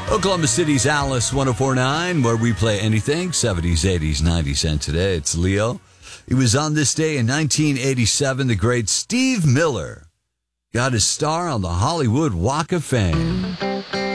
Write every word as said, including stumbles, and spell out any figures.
Oklahoma City's Alice one oh four point nine, where we play anything, seventies, eighties, nineties, and today. It's Leo. It was on this day in nineteen eighty-seven, the great Steve Miller got his star on the Hollywood Walk of Fame.